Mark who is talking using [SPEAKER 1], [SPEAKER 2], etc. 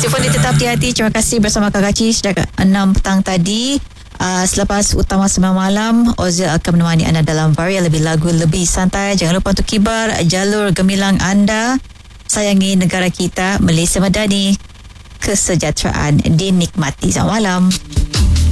[SPEAKER 1] Telefon dia tetap di hati. Terima kasih bersama Kak Kaci sejak 6 petang tadi. Selepas utama semalam malam, Ozil akan menemani anda dalam varian lebih lagu lebih santai. Jangan lupa untuk kibar jalur gemilang anda. Sayangi negara kita, Malaysia Madani. Kesejahteraan dinikmati. Selamat malam.